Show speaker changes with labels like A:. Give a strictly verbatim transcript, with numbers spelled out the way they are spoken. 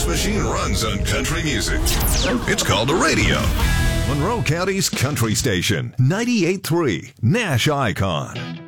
A: This machine runs on country music. It's called a radio. Monroe County's country station, ninety-eight point three, Nash Icon.